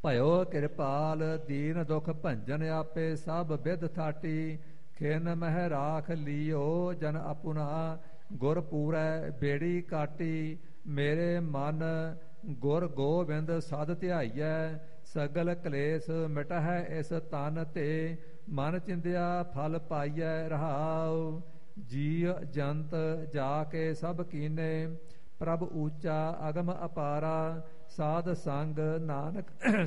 ਭਇਓ ਕਿਰਪਾਲ ਦੀਨ ਦੁਖ ਭੰਜਨ ਆਪੇ ਸਭ ਬਿਧ ਥਾਟੀ ਖਿਨ ਮਹਿ ਰਾਖ ਲੀਓ ਜਨ ਅਪੁਨਾ ਗੁਰ ਪੂਰੈ ਬੇੜੀ ਕਾਟੀ ਮੇਰੇ ਮਨ ਗੁਰ ਗੋਬਿੰਦ ਸਦ ਧਿਆਈਐ ਸਗਲ ਕਲੇਸ਼ ਮਿਟਹਿ ਇਸ ਤਨ ਤੇ ਮਨ ਚਿੰਦਿਆ ਫਲ ਪਾਈਐ ਰਹਾਉ ਜੀ ਜੰਤ ਜਾ ਕੇ ਸਭ ਕੀਨੇ ਪ੍ਰਭ ਊਚਾ ਅਗਮ ਅਪਾਰਾ ਸਾਧ ਸੰਗ ਨਾਨਕ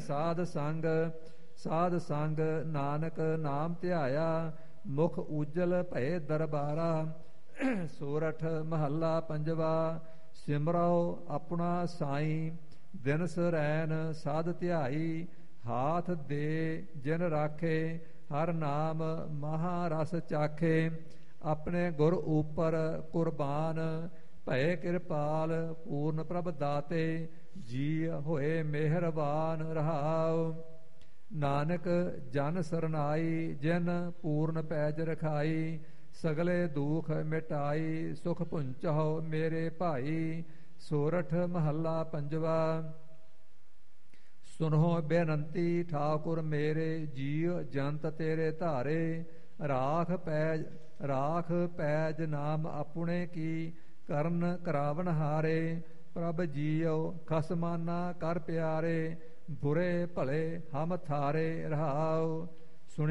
ਸਾਧ ਸੰਗ ਨਾਨਕ ਨਾਮ ਧਿਆਇਆ ਮੁਖ ਉਜਲ ਭਏ ਦਰਬਾਰਾ ਸੋਰਠ ਮਹੱਲਾ ਪੰਜਵਾ ਸਿਮਰੋ ਆਪਣਾ ਸਾਈਂ ਦਿਨ ਸਰੈਨ ਸਾਧ ਧਿਆਈ ਹਾਥ ਦੇ ਜਿਨ ਰਾਖੇ ਹਰ ਨਾਮ ਮਹਾ ਰਸ ਚਾਖੇ ਆਪਣੇ ਗੁਰ ਉਪਰ ਕੁਰਬਾਨ ਭਏ ਕਿਰਪਾਲ ਪੂਰਨ ਪ੍ਰਭ ਦਾਤੇ ਜੀ ਹੋਏ ਮਿਹਰਬਾਨ ਰਹਾਉ ਨਾਨਕ ਜਨ ਸਰਨਾਈ ਜਿਨ ਪੂਰਨ ਪੈਜ ਰਖਾਈ ਸਗਲੇ ਦੁਖ ਮਿਟਾਈ ਸੁਖ ਪੁੰਚਹੁ ਮੇਰੇ ਭਾਈ ਸੋਰਠ ਮਹੱਲਾ ਪੰਜਵਾ ਸੁਨੋ ਬੇਨੰਤੀ ਠਾਕੁਰ ਮੇਰੇ ਜੀਅ ਜੰਤ ਤੇਰੇ ਧਾਰੇ ਰਾਖ ਪੈਜ ਨਾਮ ਆਪਣੇ ਕੀ ਕਰਨ ਕਰਾਵਨ ਹਾਰੇ ਪ੍ਰਭ ਜੀਉ ਖਸਮਾਨਾ ਕਰ ਪਿਆਰੇ ਬੁਰੇ ਭਲੇ ਹਮ ਥਾਰੇ ਰਹਾਉ